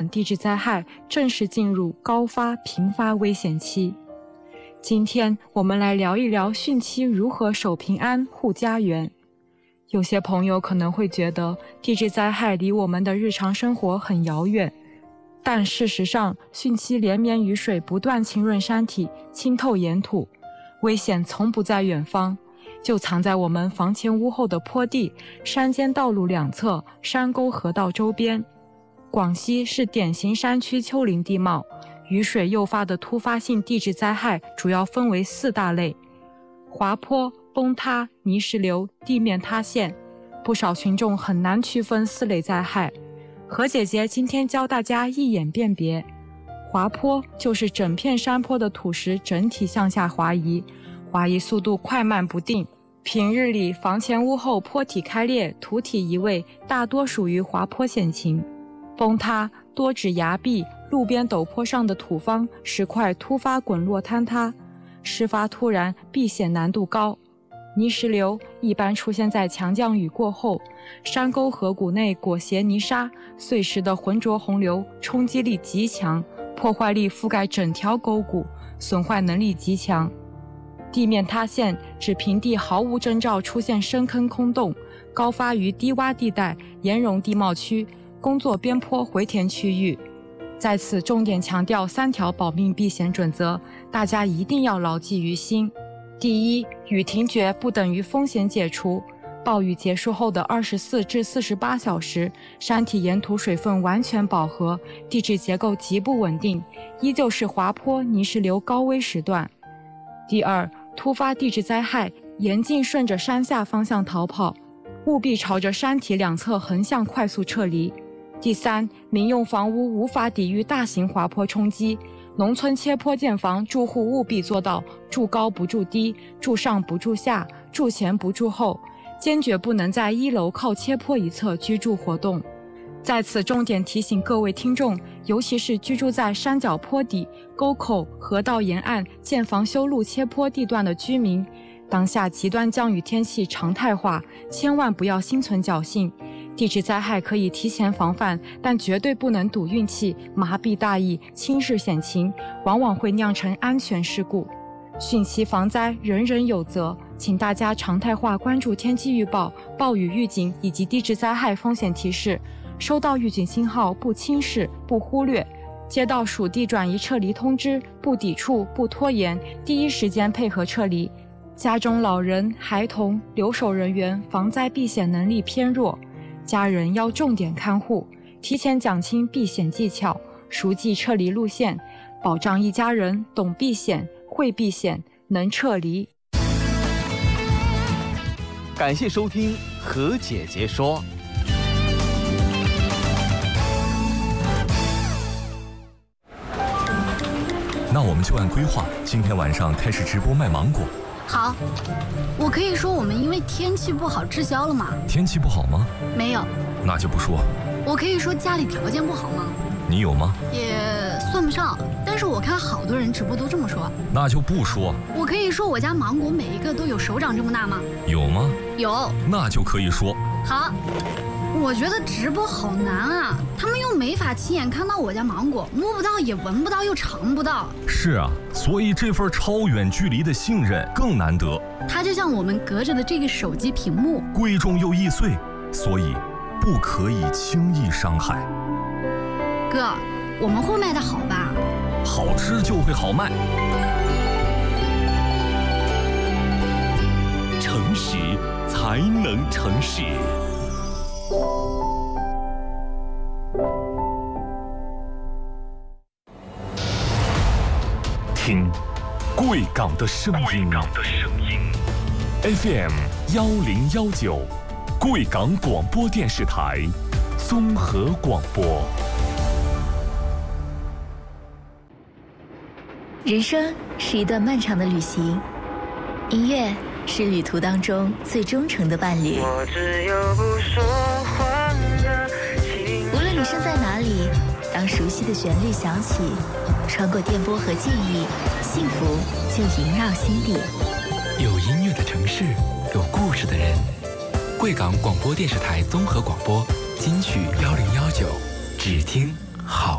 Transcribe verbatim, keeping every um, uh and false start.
地质灾害正式进入高发频发危险期。今天我们来聊一聊汛期如何守平安护家园。有些朋友可能会觉得地质灾害离我们的日常生活很遥远，但事实上，汛期连绵雨水不断浸润山体，浸透岩土，危险从不在远方，就藏在我们房前屋后的坡地、山间道路两侧、山沟河道周边。广西是典型山区丘陵地貌，雨水诱发的突发性地质灾害主要分为四大类：滑坡、崩塌、泥石流、地面塌陷。不少群众很难区分四类灾害。何姐姐今天教大家一眼辨别。滑坡就是整片山坡的土石整体向下滑移，滑移速度快慢不定。平日里房前屋后坡体开裂、土体移位，大多属于滑坡险情。崩塌多指崖壁、路边陡坡上的土方、石块突发滚落坍塌，事发突然，避险难度高。泥石流一般出现在强降雨过后，山沟河谷内裹挟泥沙，碎石的浑浊洪流冲击力极强，破坏力覆盖整条沟谷，损坏能力极强。地面塌陷指平地毫无征兆出现深坑空洞，高发于低洼地带、岩溶地貌区、工作边坡回填区域。在此重点强调三条保命避险准则，大家一定要牢记于心。第一，雨停决不等于风险解除。暴雨结束后的二十四至四十八小时，山体岩土水分完全饱和，地质结构极不稳定，依旧是滑坡、泥石流高危时段。第二，突发地质灾害，严禁顺着山下方向逃跑，务必朝着山体两侧横向快速撤离。第三，民用房屋无法抵御大型滑坡冲击，农村切坡建房，住户务必做到住高不住低，住上不住下，住前不住后，坚决不能在一楼靠切坡一侧居住活动。在此重点提醒各位听众，尤其是居住在山脚坡底、沟口、河道沿岸建房修路切坡地段的居民，当下极端降雨天气常态化，千万不要心存侥幸。地质灾害可以提前防范，但绝对不能赌运气、麻痹大意、轻视险情，往往会酿成安全事故。汛期防灾，人人有责，请大家常态化关注天气预报、暴雨预警以及地质灾害风险提示，收到预警信号不轻视、不忽略，接到属地转移撤离通知不抵触、不拖延，第一时间配合撤离。家中老人、孩童、留守人员防灾避险能力偏弱，家人要重点看护，提前讲清避险技巧，熟记撤离路线，保障一家人懂避险、会避险、能撤离。 感谢收听何姐姐说。 那我们就按规划，今天晚上开始直播卖芒果。 好，我可以说我们因为天气不好滞销了吗？ 天气不好吗？ 没有。 那就不说。 我可以说家里条件不好吗？ 你有吗？ 也算不上，但是我看好多人直播都这么说。 那就不说。 我可以说我家芒果每一个都有手掌这么大吗？ 有吗？ 有。 那就可以说。 好。我觉得直播好难啊，他们又没法亲眼看到我家芒果，摸不到也闻不到又尝不到。 是啊，所以这份超远距离的信任更难得。 它就像我们隔着的这个手机屏幕， 贵重又易碎，所以不可以轻易伤害。 哥，我们会卖得好吧？ 好吃就会好卖。 诚实才能成事。听贵港的声音 ，F M 幺零幺九，贵港广播电视台综合广播。 人生是一段漫长的旅行，音乐是旅途当中最忠诚的伴侣。 我只有不说话的情无论你身在哪里，当熟悉的旋律响起，穿过电波和记忆，幸福就萦绕心底。 有音乐的城市，有故事的人。贵港广播电视台综合广播金曲幺零幺九，只听好。